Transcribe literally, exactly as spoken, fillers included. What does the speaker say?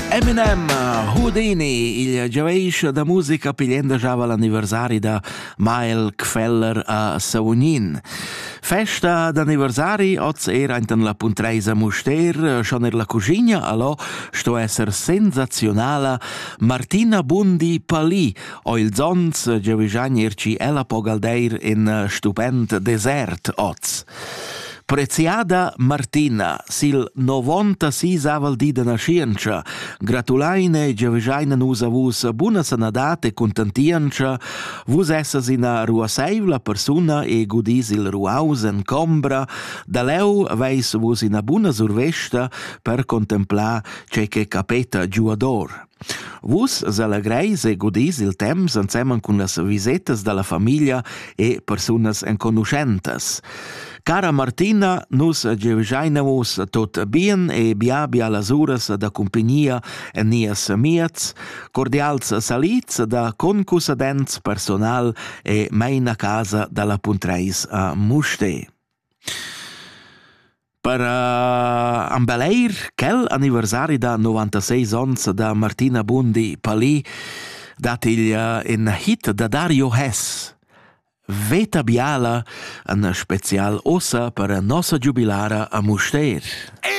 Eminem, Houdini, il gioveish da musica piglienda giava l'anniversari da Mael Gfeller a Savognin. Festa d'anniversari, oz era in la puntreisa Muster, schon er la cugina, allo sto esser sensazionala Martina Bundi Palì, o il zons gioveish erci ella pogaldeir in stupend desert, oz. Preziada Martina, sil novantasei aval di de nascienza, gratulaine gioveiaina nus a vus buna sanadate contentienza, vus essas ina ruaseivla persona e gudis il ruaus en combra, da leu veis vus ina buna survesta per contemplar ce che capeta giuador. Vus s'allegreis e godis il temps insieme con las visitas dalla famiglia e personas en conoscentas. Cara Martina, nus gioveiainavus tot bien e bia bia las uras da compagnia en nias miets, cordials salits da concussadents personal e meina casa dalla puntreis a Muste. Per uh, ambeleir quel anniversari da novantasei ons da Martina Bundi Palì dat il uh, in hit da Dario Hess. Veta biala, un special ossa per a nossa giubilara a Muster.